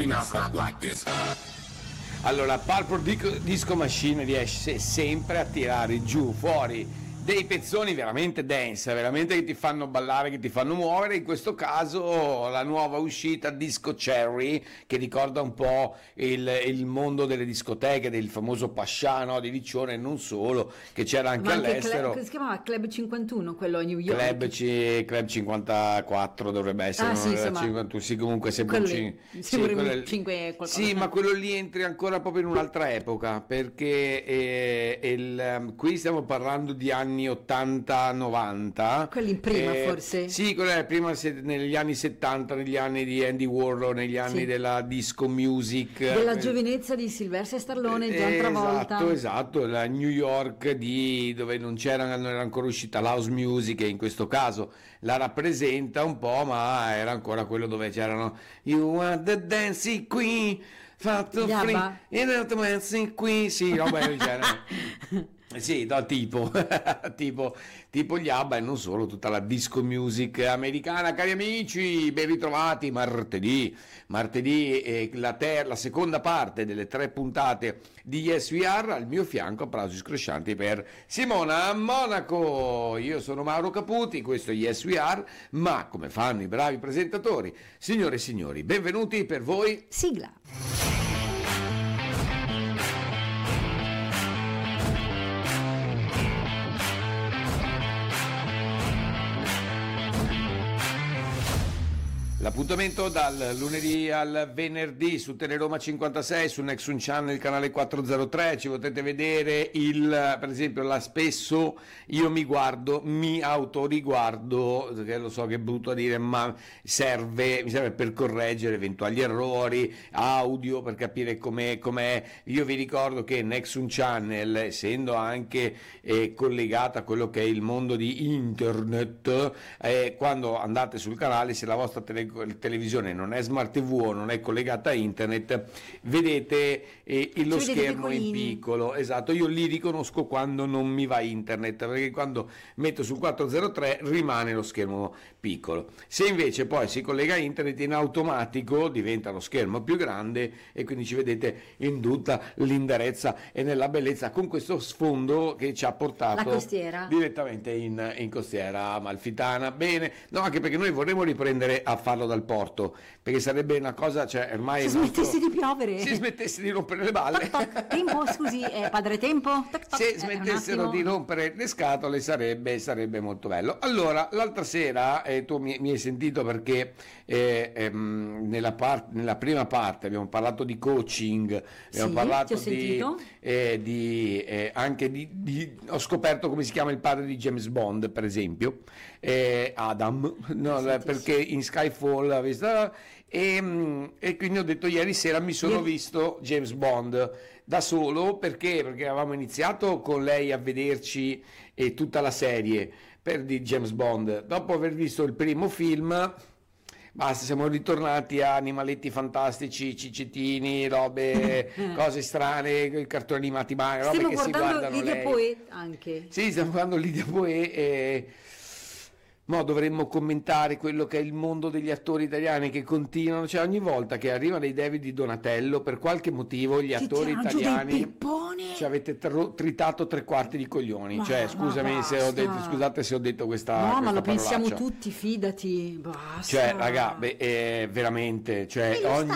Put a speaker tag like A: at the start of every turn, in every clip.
A: Allora, Purple Disco Machine riesce sempre a tirare giù fuori dei pezzoni veramente dance, veramente che ti fanno ballare, che ti fanno muovere. In questo caso la nuova uscita Disco Cherry, che ricorda un po' il mondo delle discoteche, del famoso Pascià, no? Di Riccione e non solo, che c'era anche all'estero.
B: Si chiamava Club 51, quello a New York.
A: Club 54 dovrebbe essere,
B: sì, insomma,
A: 51, sì, comunque sempre
B: un 5 qualcosa.
A: Sì, ma quello lì entri ancora proprio in un'altra epoca, perché qui stiamo parlando di anni 80-90.
B: Quelli prima forse?
A: Sì, quello era prima negli anni 70, negli anni di Andy Warhol, negli anni della disco music.
B: Della giovinezza di Sylvester Stallone e John Travolta.
A: Esatto, la New York dove non era ancora uscita l'house music, e in questo caso la rappresenta un po', ma era ancora quello dove c'erano You are the dancing queen, fatto free, you are the dancing queen, sì, roba del genere. Sì, no, tipo gli ABBA, e non solo, tutta la disco music americana. Cari amici, ben ritrovati martedì la seconda parte delle 3 puntate di Yes We Are. Al mio fianco applausi scroscianti per Simona Monaco. Io sono Mauro Caputi, questo è Yes We Are, ma come fanno i bravi presentatori, signore e signori, benvenuti per voi.
B: Sigla.
A: L'appuntamento dal lunedì al venerdì su Teleroma 56, su Nexun Channel, canale 403, ci potete vedere per esempio, spesso io mi autoriguardo, che lo so che è brutto a dire, ma mi serve per correggere eventuali errori, audio, per capire com'è. Io vi ricordo che Nexun Channel, essendo anche collegata a quello che è il mondo di internet, quando andate sul canale, se la vostra televisione non è smart TV o non è collegata a internet, vedete lo schermo in piccolo. Esatto, io li riconosco quando non mi va internet, perché quando metto sul 403 rimane lo schermo piccolo. Se invece poi si collega a internet, in automatico diventa lo schermo più grande, e quindi ci vedete in tutta l'indarezza e nella bellezza, con questo sfondo che ci ha portato direttamente in costiera amalfitana. Bene, no, anche perché noi vorremmo riprendere a farlo dal porto, perché sarebbe una cosa, cioè ormai
B: smettesse di piovere,
A: si smettesse di rompere le balle,
B: tempo, scusi, padre tempo,
A: se smettessero di rompere le scatole sarebbe molto bello. Allora, l'altra sera tu mi hai sentito, perché nella prima parte abbiamo parlato di coaching, abbiamo parlato ho scoperto come si chiama il padre di James Bond, per esempio, Adam, perché in Skyfall l'ha vista, e quindi ho detto ieri sera mi sono visto James Bond da solo, perché avevamo iniziato con lei a vederci tutta la serie di James Bond. Dopo aver visto il primo film, basta, siamo ritornati a animaletti fantastici, ciccettini, robe, cose strane, cartoni animati, ma robe che si guardano
B: Lydia
A: lei.
B: Poet anche.
A: Sì, stiamo guardando Lydia Poet, ma dovremmo commentare quello che è il mondo degli attori italiani che continuano, cioè ogni volta che arrivano i David di Donatello, per qualche motivo gli attori italiani ci avete tritato 3/4 di coglioni, cioè scusate se ho detto questa
B: no, ma lo
A: parolaccia.
B: Pensiamo tutti, fidati, basta.
A: Cioè raga, veramente, cioè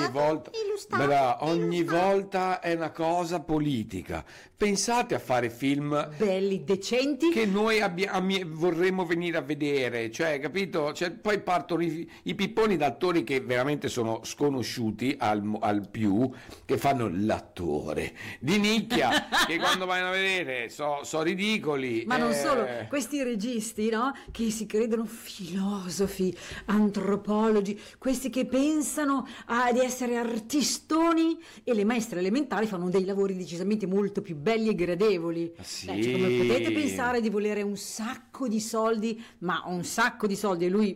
A: ogni volta è una cosa politica. Pensate a fare film
B: belli, decenti,
A: che noi vorremmo venire a vedere, cioè, capito? Cioè, poi partono i pipponi da attori che veramente sono sconosciuti al più, che fanno l'attore di nicchia, che quando vanno a vedere so ridicoli.
B: Ma non solo, questi registi, no? Che si credono filosofi, antropologi, questi che pensano di essere artistoni, e le maestre elementari fanno dei lavori decisamente molto più belli e gradevoli.
A: Sì.
B: Cioè, come potete pensare di volere un sacco di soldi, ma un sacco di soldi, e lui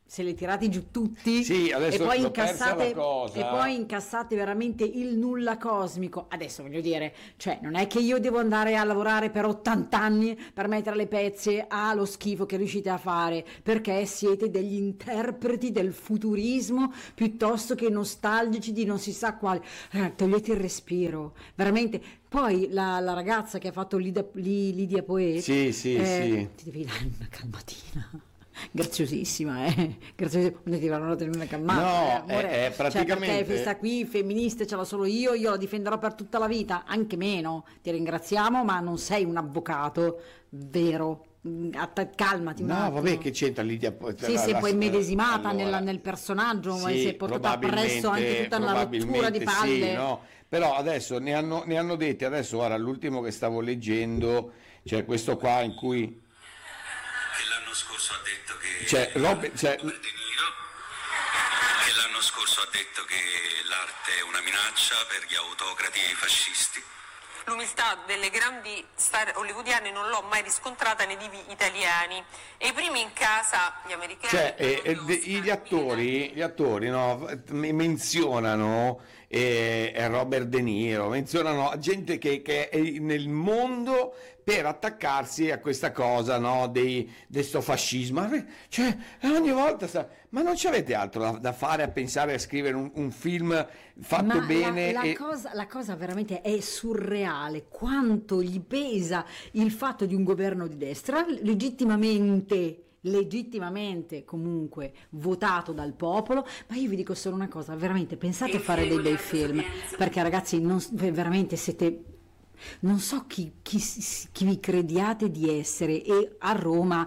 B: se li tirati giù tutti
A: Sì, adesso
B: e poi
A: l'ho persa la
B: incassate
A: cosa.
B: e poi incassate veramente il nulla cosmico. Adesso voglio dire, cioè non è che io devo andare a lavorare per 80 anni per mettere le pezze allo schifo che riuscite a fare, perché siete degli interpreti del futurismo piuttosto che nostalgici di non si sa quale. Togliete il respiro, veramente. Poi la ragazza che ha fatto Lidia Poet,
A: Sì, sì.
B: ti devi dare una calmatina. Graziosissima, graziosissima. Non ti vanno tenere una calmata,
A: No,
B: amore.
A: è praticamente-
B: Cioè, perché questa qui femminista ce l'ho solo io la difenderò per tutta la vita, anche meno. Ti ringraziamo, ma non sei un avvocato vero. Calmati un
A: No,
B: attimo.
A: vabbè, che c'entra Lidia?
B: Sì, si è poi immedesimata
A: allora,
B: nel personaggio, ma
A: sì,
B: si è portata appresso anche tutta una rottura di
A: probabilmente
B: palle.
A: sì, no? Però adesso ne hanno detti, adesso guarda, l'ultimo che stavo leggendo, c'è questo qua in cui
C: Che l'anno scorso ha detto che
A: c'è
C: Robert De Niro, che l'anno scorso ha detto che l'arte è una minaccia per gli autocrati e i fascisti.
D: L'umiltà delle grandi star hollywoodiane non l'ho mai riscontrata nei divi italiani e i primi in casa, gli americani,
A: cioè, gli attori no, menzionano Robert De Niro, menzionano gente che è nel mondo per attaccarsi a questa cosa, no, di sto fascismo. Cioè, ogni volta ma non ci avete altro da fare a pensare a scrivere un film fatto
B: Ma
A: bene?
B: la cosa veramente è surreale, quanto gli pesa il fatto di un governo di destra legittimamente comunque votato dal popolo. Ma io vi dico solo una cosa, veramente pensate a fare dei bei film, perché ragazzi veramente siete, non so chi vi crediate di essere, e a Roma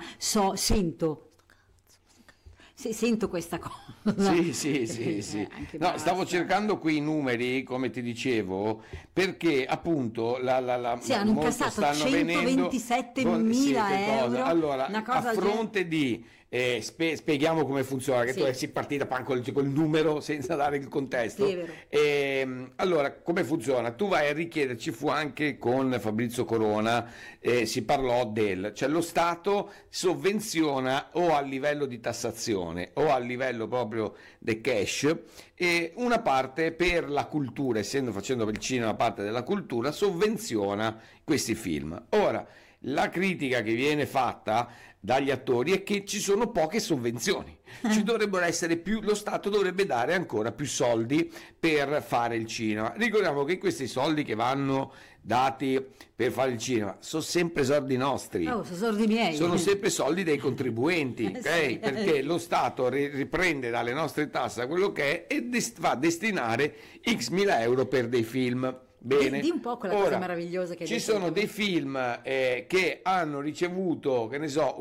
B: sento questa cosa.
A: Sì.
B: Anche
A: No,
B: basta.
A: stavo cercando qui i numeri, come ti dicevo, perché appunto
B: Sì, hanno
A: molto
B: incassato
A: stanno venendo
B: 127.000
A: che cosa?
B: euro,
A: Allora,
B: una cosa
A: a
B: del
A: fronte di spieghiamo come funziona, che
B: Sì.
A: tu sei partita col numero senza dare il contesto.
B: Sì, è vero.
A: Allora, come funziona? Tu vai a richiederci, fu anche con Fabrizio Corona, si parlò cioè lo Stato sovvenziona o a livello di tassazione o a livello proprio del cash, e una parte per la cultura, facendo per il cinema parte della cultura, sovvenziona questi film. Ora, la critica che viene fatta dagli attori è che ci sono poche sovvenzioni, ci dovrebbero essere più, lo Stato dovrebbe dare ancora più soldi per fare il cinema. Ricordiamo che questi soldi che vanno dati per fare il cinema sono sempre soldi nostri,
B: sono soldi miei.
A: sono sempre soldi dei contribuenti, ok?
B: Sì.
A: Perché lo Stato riprende dalle nostre tasse quello che è e va a destinare x mila euro per dei film. Bene.
B: Di un po' quella cosa meravigliosa che hai
A: ci
B: detto
A: sono
B: tu.
A: dei film che hanno ricevuto, che ne so,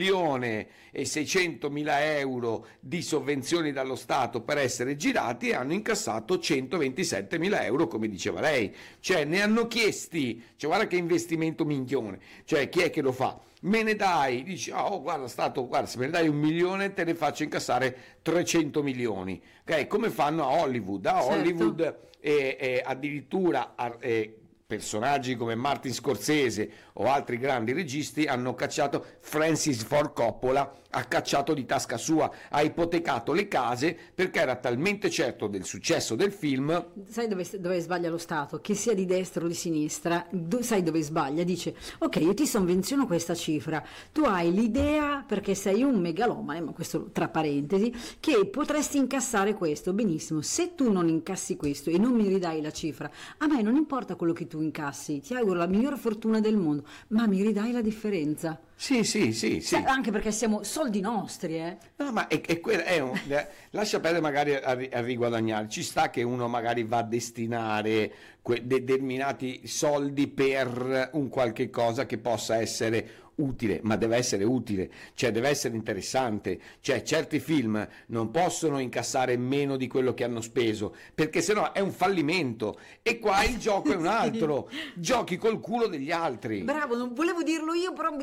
A: 1.600.000 euro di sovvenzioni dallo Stato per essere girati e hanno incassato 127.000 euro, come diceva lei. Cioè ne hanno chiesti, cioè guarda che investimento minchione, cioè chi è che lo fa? Me ne dai, dici, oh guarda Stato, guarda, se me ne dai 1 milione te ne faccio incassare 300 milioni, ok? Come fanno a Hollywood?
B: Certo.
A: Hollywood addirittura personaggi come Martin Scorsese o altri grandi registi hanno cacciato, Francis Ford Coppola ha cacciato di tasca sua, ha ipotecato le case perché era talmente certo del successo del film.
B: Sai dove sbaglia lo Stato? Che sia di destra o di sinistra, sai dove sbaglia? Dice, ok, io ti sovvenziono questa cifra, tu hai l'idea, perché sei un megalomane, ma questo tra parentesi, che potresti incassare questo, benissimo, se tu non incassi questo e non mi ridai la cifra, a me non importa quello che tu incassi, ti auguro la migliore fortuna del mondo, ma mi ridai la differenza.
A: Sì.
B: Anche perché siamo soldi nostri,
A: No, ma lascia perdere magari a riguadagnare. Ci sta che uno magari va a destinare determinati soldi per un qualche cosa che possa essere utile, ma deve essere utile, cioè deve essere interessante, cioè certi film non possono incassare meno di quello che hanno speso, perché sennò è un fallimento, e qua il gioco è un altro, giochi col culo degli altri.
B: Bravo, non volevo dirlo io, però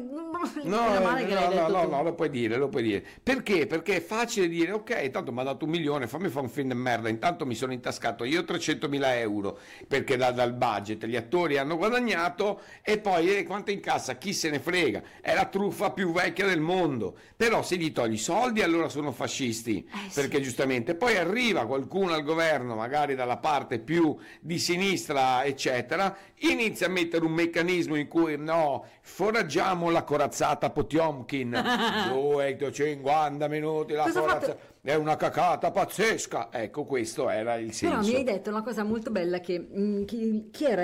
B: Meno male che l'hai detto tu.
A: No, lo puoi dire. Perché? Perché è facile dire, ok, tanto mi ha dato 1 milione, fammi fare un film di merda, intanto mi sono intascato io 300.000 euro, perché dal budget gli attori hanno guadagnato, e poi quanto incassa, chi se ne frega, è la truffa più vecchia del mondo. Però se gli togli i soldi allora sono fascisti, perché giustamente poi arriva qualcuno al governo, magari dalla parte più di sinistra, eccetera, inizia a mettere un meccanismo in cui no, foraggiamo la corazzata Potiomkin, 250 minuti la
B: Cosa ha
A: corazzata,
B: fatto?
A: è una cacata pazzesca. Ecco, questo era il
B: Però mi
A: senso.
B: hai detto una cosa molto bella, che chi era